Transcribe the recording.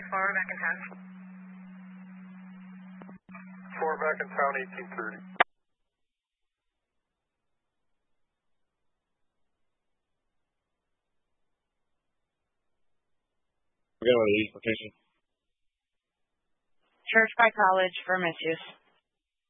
4 back in town. 4 back in town, 1830. We're going to release location. Church by College for misuse.